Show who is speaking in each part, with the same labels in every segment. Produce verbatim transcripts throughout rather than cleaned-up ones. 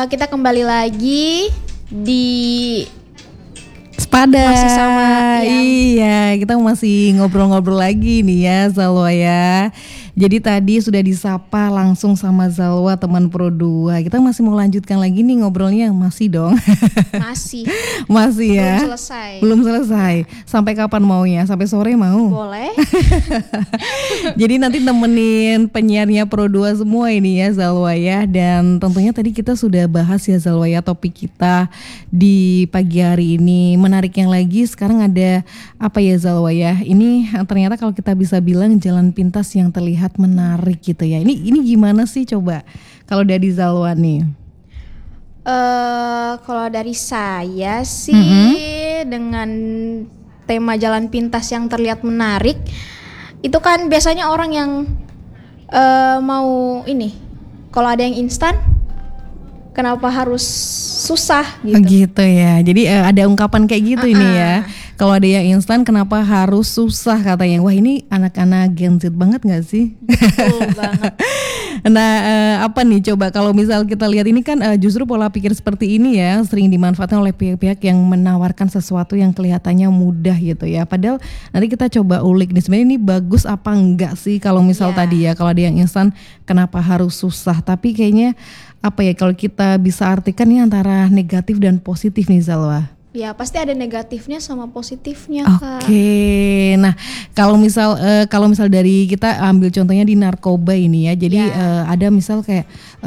Speaker 1: uh, kita kembali lagi di
Speaker 2: Sepada.
Speaker 1: Masih sama yang...
Speaker 2: Iya, kita masih ngobrol-ngobrol lagi nih ya Zalwa ya. Jadi tadi sudah disapa langsung sama Zalwa teman Pro dua. Kita masih mau lanjutkan lagi nih ngobrolnya, masih dong.
Speaker 1: Masih.
Speaker 2: Masih ya.
Speaker 1: Belum selesai.
Speaker 2: Belum selesai. Sampai kapan maunya? Sampai sore mau?
Speaker 1: Boleh.
Speaker 2: Jadi nanti temenin penyiarnya Pro dua semua ini ya Zalwa ya. Dan tentunya tadi kita sudah bahas ya Zalwa ya topik kita di pagi hari ini. Menarik yang lagi sekarang ada apa ya Zalwa ya? Ini ternyata kalau kita bisa bilang jalan pintas yang terlihat menarik gitu ya. Ini ini gimana sih coba kalau dari Zalwa nih?
Speaker 1: Uh, kalau dari saya sih
Speaker 2: Mm-hmm.
Speaker 1: dengan tema jalan pintas yang terlihat menarik, itu kan biasanya orang yang uh, mau ini, kalau ada yang instan, kenapa harus susah gitu?
Speaker 2: Gitu ya. Jadi uh, ada ungkapan kayak gitu
Speaker 1: uh-uh.
Speaker 2: ini ya. Kalau ada yang instan kenapa harus susah katanya. Wah ini anak-anak Gen Z banget gak sih?
Speaker 1: Betul banget.
Speaker 2: Nah uh, apa nih coba kalau misal kita lihat ini kan uh, justru pola pikir seperti ini ya sering dimanfaatkan oleh pihak-pihak yang menawarkan sesuatu yang kelihatannya mudah gitu ya. Padahal nanti kita coba ulik nih sebenarnya ini bagus apa enggak sih kalau misal
Speaker 1: yeah.
Speaker 2: tadi ya kalau ada yang instan kenapa harus susah. Tapi kayaknya apa ya kalau kita bisa artikan ini antara negatif dan positif nih Zalwa.
Speaker 1: Ya pasti ada negatifnya sama positifnya
Speaker 2: Kak. Oke,
Speaker 1: okay.
Speaker 2: Nah kalau misal uh, kalau misal dari kita ambil contohnya di narkoba ini ya, jadi
Speaker 1: ya.
Speaker 2: uh, ada misal kayak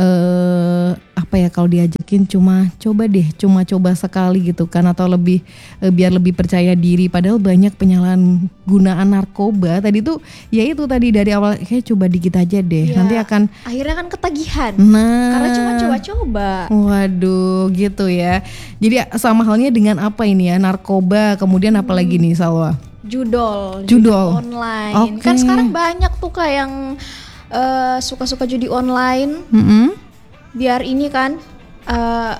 Speaker 2: uh, apa ya kalau diajakin cuma coba deh, cuma coba sekali gitu kan, atau lebih uh, biar lebih percaya diri. Padahal banyak penyalahgunaan narkoba tadi tuh, ya itu tadi dari awal kayak coba dikit aja deh,
Speaker 1: ya.
Speaker 2: nanti akan
Speaker 1: akhirnya kan ketagihan.
Speaker 2: Nah,
Speaker 1: karena cuma coba-coba.
Speaker 2: Waduh, gitu ya. Jadi sama halnya dengan apa ini ya narkoba kemudian hmm. apa lagi nih Salwa?
Speaker 1: Judol,
Speaker 2: judol,
Speaker 1: judi online.
Speaker 2: Okay.
Speaker 1: Kan sekarang banyak tuh kak yang uh, suka-suka judi online.
Speaker 2: Mm-hmm.
Speaker 1: Biar ini kan uh,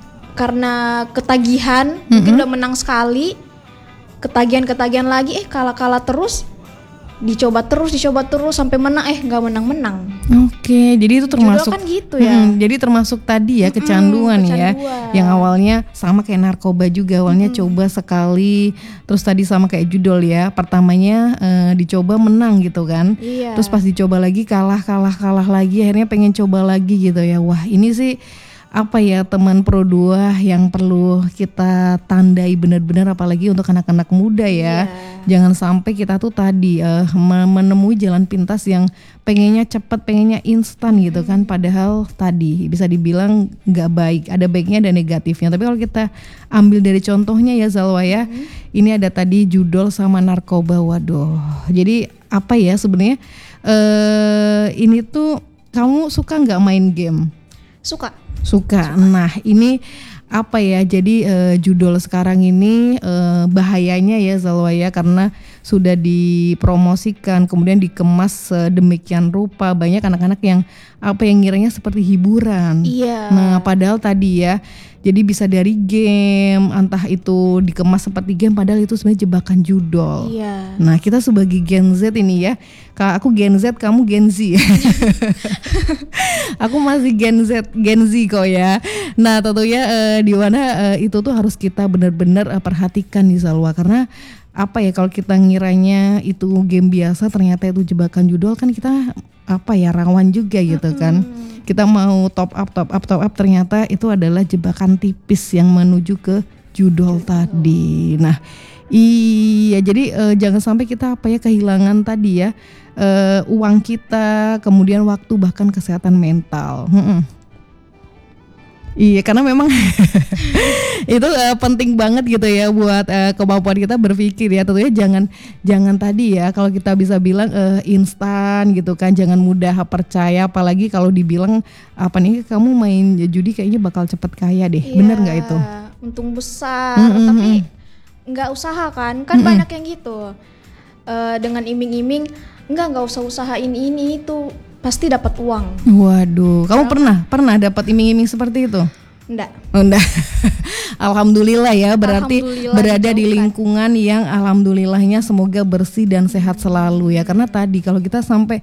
Speaker 1: karena ketagihan, mm-hmm. mungkin udah menang sekali, ketagihan-ketagihan lagi, eh kalah-kalah terus. Dicoba terus, dicoba terus sampai menang, eh nggak menang-menang.
Speaker 2: Oke, jadi itu termasuk
Speaker 1: kan gitu ya.
Speaker 2: Hmm, jadi termasuk tadi ya kecanduan,
Speaker 1: mm, kecanduan
Speaker 2: ya, yang awalnya sama kayak narkoba juga awalnya mm. coba sekali, terus tadi sama kayak judol ya, pertamanya uh, dicoba menang gitu kan,
Speaker 1: iya.
Speaker 2: terus pas dicoba lagi kalah, kalah, kalah lagi, akhirnya pengen coba lagi gitu ya. Wah ini sih apa ya teman Pro dua yang perlu kita tandai benar-benar apalagi untuk anak-anak muda ya. Yeah. Jangan sampai kita tuh tadi uh, menemui jalan pintas yang pengennya cepat, pengennya instan gitu kan. Padahal tadi bisa dibilang nggak baik, ada baiknya dan negatifnya. Tapi kalau kita ambil dari contohnya ya Zalwa ya, mm-hmm. ini ada tadi judol sama narkoba. Waduh, jadi apa ya sebenarnya uh, ini tuh kamu suka nggak main game?
Speaker 1: Suka.
Speaker 2: Suka. Nah ini apa ya, jadi uh, judol sekarang ini uh, bahayanya ya Zalwa ya, karena sudah dipromosikan kemudian dikemas sedemikian rupa, banyak anak-anak yang apa yang ngiranya seperti hiburan.
Speaker 1: Iya.
Speaker 2: Nah padahal tadi ya, jadi bisa dari game, entah itu dikemas seperti game padahal itu sebenarnya jebakan judol.
Speaker 1: Iya.
Speaker 2: Nah kita sebagai Gen Z ini ya, Kak aku Gen Z, kamu Gen Z. Aku masih Gen Z, Gen Z kok ya. Nah tentunya uh, di mana uh, itu tuh harus kita benar-benar uh, perhatikan nih Zalwa, karena apa ya kalau kita ngiranya itu game biasa ternyata itu jebakan judol kan kita apa ya rawan juga gitu kan. Mm-hmm. Kita mau top up top up top up ternyata itu adalah jebakan tipis yang menuju ke judol, judol. tadi. Nah iya jadi uh, jangan sampai kita apa ya kehilangan tadi ya uh, uang kita, kemudian waktu, bahkan kesehatan mental. Mm-mm. Iya karena memang itu uh, penting banget gitu ya buat uh, kemampuan kita berpikir ya. Tentunya jangan jangan tadi ya kalau kita bisa bilang uh, instan gitu kan, jangan mudah percaya, apalagi kalau dibilang apa nih kamu main judi kayaknya bakal cepet kaya deh. Iya, bener nggak itu?
Speaker 1: Untung besar,
Speaker 2: mm-hmm.
Speaker 1: tapi nggak usaha kan? Kan mm-hmm. banyak yang gitu uh, dengan iming-iming, nggak nggak usah usahain ini itu. Pasti dapat uang.
Speaker 2: Waduh, kamu pernah pernah dapat iming-iming seperti itu?
Speaker 1: Enggak.
Speaker 2: Oh, enggak. Alhamdulillah ya, berarti Alhamdulillah berada di lingkungan yang alhamdulillahnya semoga bersih dan sehat selalu ya. Karena tadi kalau kita sampai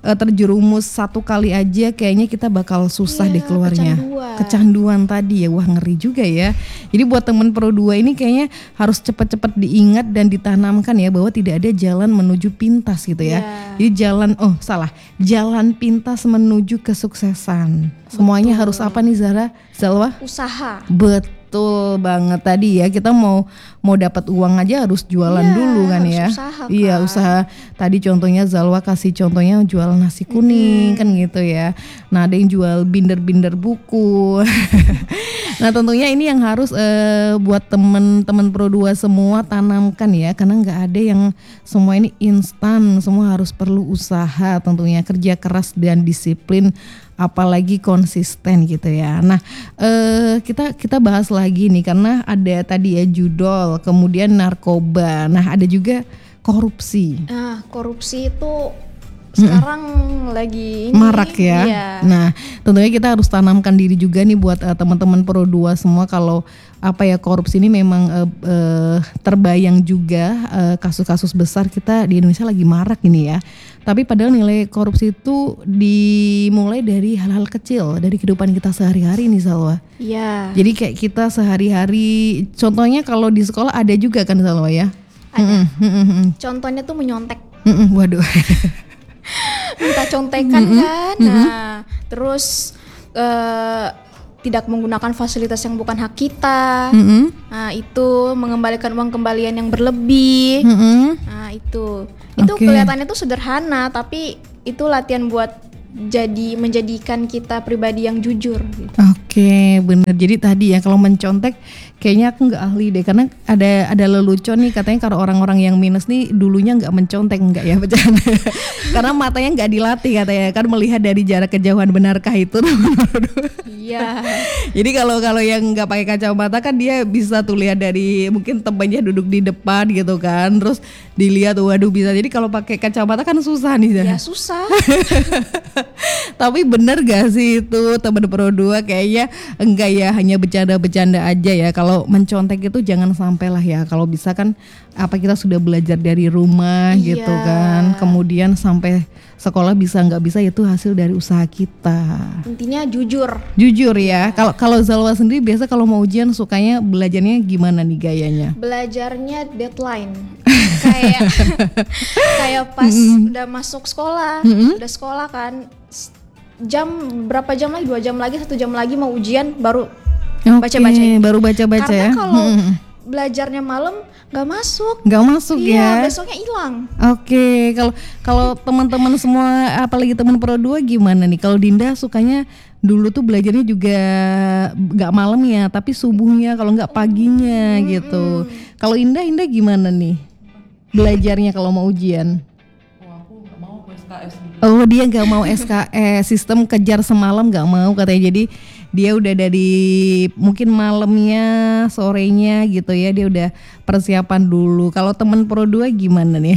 Speaker 2: uh, terjerumus satu kali aja kayaknya kita bakal susah
Speaker 1: Iya,
Speaker 2: deh keluarnya.
Speaker 1: kecanduan.
Speaker 2: Kecanduan tadi ya, wah ngeri juga ya. Jadi buat temen Pro dua ini kayaknya harus cepat-cepat diingat dan ditanamkan ya bahwa tidak ada jalan menuju pintas gitu ya.
Speaker 1: Iya.
Speaker 2: Jadi jalan, oh salah, jalan pintas menuju kesuksesan. Semuanya harus apa nih Zara? Zalwa?
Speaker 1: Usaha.
Speaker 2: Betul banget tadi ya, kita mau mau dapat uang aja harus jualan
Speaker 1: Iya,
Speaker 2: dulu kan
Speaker 1: harus
Speaker 2: ya.
Speaker 1: usaha,
Speaker 2: Iya,
Speaker 1: kan.
Speaker 2: usaha. Tadi contohnya Zalwa kasih contohnya jual nasi kuning kan gitu ya. Nah, ada yang jual binder-binder buku. Nah, tentunya ini yang harus eh, buat temen-temen Pro dua semua tanamkan ya, karena nggak ada yang semua ini instan, semua harus perlu usaha, tentunya kerja keras dan disiplin, apalagi konsisten gitu ya. Nah, eh, kita kita bahas lagi nih karena ada tadi ya judol, kemudian narkoba. Nah, ada juga korupsi.
Speaker 1: Nah, korupsi itu sekarang lagi ini,
Speaker 2: Marak ya.
Speaker 1: Iya.
Speaker 2: Nah, tentunya kita harus tanamkan diri juga nih buat uh, teman-teman Pro dua semua kalau apa ya korupsi ini memang uh, uh, terbayang juga uh, kasus-kasus besar kita di Indonesia lagi marak ini ya. Tapi padahal nilai korupsi itu dimulai dari hal-hal kecil dari kehidupan kita sehari-hari nih Salwa.
Speaker 1: Iya.
Speaker 2: Jadi kayak kita sehari-hari, contohnya kalau di sekolah ada juga kan Salwa ya?
Speaker 1: Ada.
Speaker 2: Mm-mm, mm-mm,
Speaker 1: Contohnya tuh menyontek.
Speaker 2: mm-mm, waduh.
Speaker 1: Minta contekan kan. Nah, terus eh, tidak menggunakan fasilitas yang bukan hak kita.
Speaker 2: Mm-mm,
Speaker 1: Nah, itu mengembalikan uang kembalian yang berlebih.
Speaker 2: mm-mm.
Speaker 1: Nah, itu. Itu
Speaker 2: Oke.
Speaker 1: kelihatannya tuh sederhana, tapi itu latihan buat jadi menjadikan kita pribadi yang jujur gitu.
Speaker 2: Oke, bener. Jadi tadi ya kalau mencontek, kayaknya aku nggak ahli deh karena ada ada lelucon nih katanya kalau orang-orang yang minus nih dulunya nggak mencontek, nggak ya bercanda. Karena matanya nggak dilatih katanya kan melihat dari jarak kejauhan, benarkah itu?
Speaker 1: Iya.
Speaker 2: Jadi kalau kalau yang nggak pakai kacamata kan dia bisa tuh lihat dari mungkin temannya duduk di depan gitu kan, terus dilihat waduh bisa. Jadi kalau pakai kacamata kan susah nih.
Speaker 1: Ya susah.
Speaker 2: Tapi bener gak sih itu teman Pro dua kayaknya enggak ya, hanya bercanda-bercanda aja ya. Kalau mencontek itu jangan sampai lah ya. Kalau bisa kan apa kita sudah belajar dari rumah
Speaker 1: Iya.
Speaker 2: gitu kan. Kemudian sampai sekolah bisa nggak bisa itu hasil dari usaha kita.
Speaker 1: Intinya jujur.
Speaker 2: Jujur ya. Kalau kalau Zalwa sendiri biasa kalau mau ujian sukanya belajarnya gimana nih gayanya?
Speaker 1: Belajarnya deadline. kayak kayak pas udah masuk sekolah, udah sekolah kan s- jam berapa jam lagi, dua jam lagi, satu jam lagi mau ujian baru
Speaker 2: Oke,
Speaker 1: baca-bacain.
Speaker 2: baru baca-baca
Speaker 1: Karena
Speaker 2: ya.
Speaker 1: kalau
Speaker 2: Mm-mm.
Speaker 1: belajarnya malam nggak masuk.
Speaker 2: Nggak masuk
Speaker 1: Iya,
Speaker 2: ya.
Speaker 1: besoknya hilang.
Speaker 2: Oke, kalau kalau teman-teman semua apalagi teman Pro dua gimana nih? Kalau Dinda sukanya dulu tuh belajarnya juga nggak malam ya, tapi subuhnya kalau nggak paginya gitu. Kalau Indah, Indah gimana nih? Belajarnya kalau mau ujian? Oh, dia nggak mau S K S, sistem kejar semalam nggak mau katanya. Jadi dia udah dari mungkin malamnya, sorenya gitu ya, dia udah persiapan dulu. Kalau teman Pro dua gimana nih?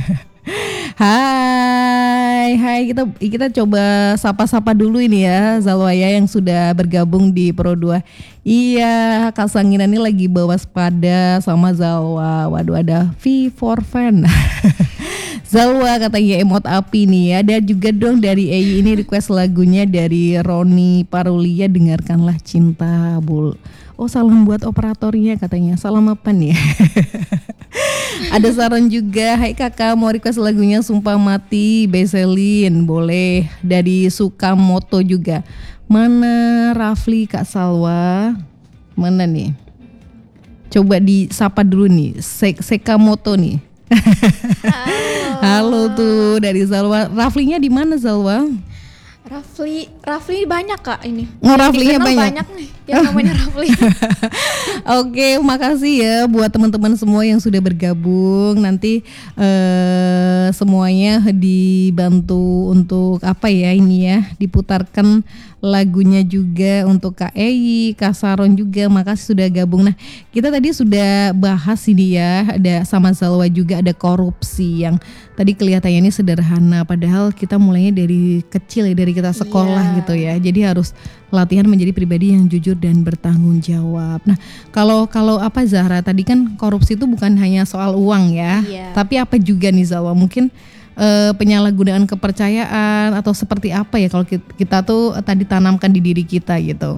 Speaker 2: Hai, hai kita kita coba sapa-sapa dulu ini ya Zalwaya yang sudah bergabung di Pro dua. Iya, Kak Sangina ini lagi bawa sepeda sama Zalwa. Waduh, ada V for Fan. Zalwa katanya emot api nih ya. Ada juga dong dari Ei ini request lagunya dari Roni Parulia, Dengarkanlah Cinta Bul. Oh, salam buat operatornya katanya. Salam apa nih? Ada saran juga, hai kakak mau request lagunya Sumpah Mati Beselin, boleh. Dari Sukamoto juga. Mana Rafli Kak Salwa? Mana nih? Coba disapa dulu nih, Se- Sekamoto nih. Halo. Halo tuh dari Salwa. Raflinya di mana Salwa?
Speaker 1: Rafli, Rafli banyak kak ini.
Speaker 2: Oh,
Speaker 1: Yang
Speaker 2: Raflinya
Speaker 1: dikenal
Speaker 2: banyak.
Speaker 1: banyak nih yang namanya Rafli.
Speaker 2: Oke, makasih ya buat teman-teman semua yang sudah bergabung. Nanti eh, semuanya dibantu untuk apa ya ini ya, diputarkan lagunya juga untuk Kak Ei, Kak Saron juga. Makasih sudah gabung. Nah, kita tadi sudah bahas ini ya, ada sama Zalwa juga ada korupsi yang tadi kelihatannya ini sederhana, padahal kita mulainya dari kecil ya, dari kita sekolah
Speaker 1: Iya.
Speaker 2: gitu ya. Jadi harus latihan menjadi pribadi yang jujur dan bertanggung jawab. Nah, kalau kalau apa Zahra tadi kan korupsi itu bukan hanya soal uang ya,
Speaker 1: Iya.
Speaker 2: tapi apa juga nih Zalwa mungkin uh, penyalahgunaan kepercayaan atau seperti apa ya kalau kita, kita tuh tadi tanamkan di diri kita gitu?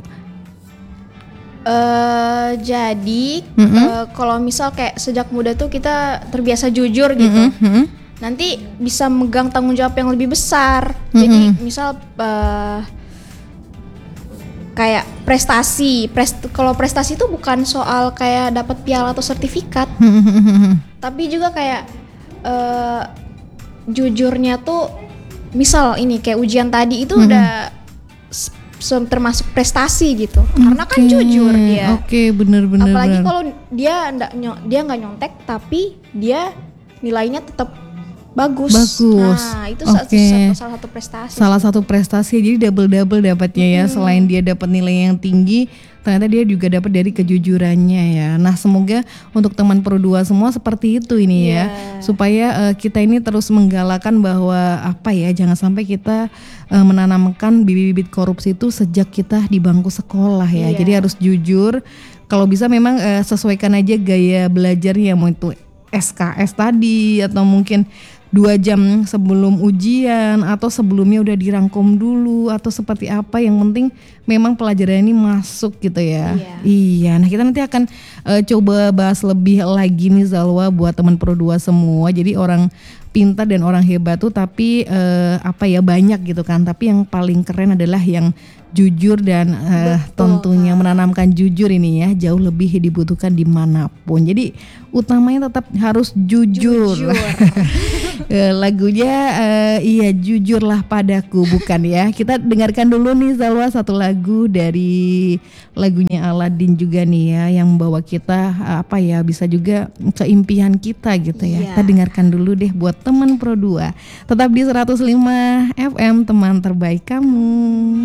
Speaker 1: Uh, jadi
Speaker 2: Mm-hmm.
Speaker 1: uh, kalau misal kayak sejak muda tuh kita terbiasa jujur gitu,
Speaker 2: Mm-hmm.
Speaker 1: nanti bisa megang tanggung jawab yang lebih besar. Jadi misal uh, kayak prestasi, Prest- kalau prestasi itu bukan soal kayak dapat piala atau sertifikat, tapi juga kayak uh, jujurnya tuh, misal ini kayak ujian tadi itu
Speaker 2: Mm-hmm.
Speaker 1: udah s- sem- termasuk prestasi gitu, karena kan
Speaker 2: Oke,
Speaker 1: jujur dia.
Speaker 2: Oke, bener-bener.
Speaker 1: Apalagi kalau dia ndak nyo- dia nggak nyontek tapi dia nilainya tetap bagus.
Speaker 2: Bagus.
Speaker 1: Nah, itu sa-
Speaker 2: Oke.
Speaker 1: satu, salah satu prestasi.
Speaker 2: Salah satu prestasi, jadi double-double dapatnya ya. Selain dia dapat nilai yang tinggi, ternyata dia juga dapat dari kejujurannya ya. Nah, semoga untuk teman Pro dua semua seperti itu ini ya.
Speaker 1: Iya.
Speaker 2: Supaya uh, kita ini terus menggalakkan bahwa apa ya, jangan sampai kita uh, menanamkan bibit-bibit korupsi itu sejak kita di bangku sekolah ya.
Speaker 1: Iya.
Speaker 2: Jadi harus jujur. Kalau bisa memang uh, sesuaikan aja gaya belajarnya, mau itu S K S tadi atau mungkin dua jam sebelum ujian atau sebelumnya udah dirangkum dulu atau seperti apa, yang penting memang pelajaran ini masuk gitu ya.
Speaker 1: Iya.
Speaker 2: Iya. Nah, kita nanti akan uh, coba bahas lebih lagi nih Zalwa buat teman Pro dua semua. Jadi orang pintar dan orang hebat tuh tapi uh, apa ya banyak gitu kan. Tapi yang paling keren adalah yang jujur dan uh, tentunya menanamkan jujur ini ya jauh lebih dibutuhkan dimanapun. Jadi utamanya tetap harus jujur.
Speaker 1: Jujur.
Speaker 2: Eh, lagunya uh, iya jujurlah padaku bukan ya. Kita dengarkan dulu nih Zalwa satu lagu dari lagunya Aladin juga nih ya, yang membawa kita uh, apa ya bisa juga ke impian kita gitu ya.
Speaker 1: Iya.
Speaker 2: Kita dengarkan dulu deh buat teman Pro dua. Tetap di seratus lima F M teman terbaik kamu.